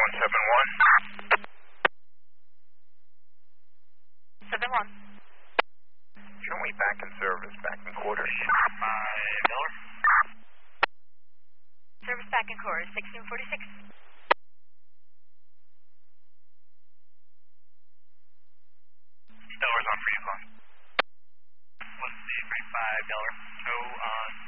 71. Show me back in service, back in quarters. 5 Miller. Service back in quarters, 1646. Stellar's on for you, Con. 135 Miller. Show on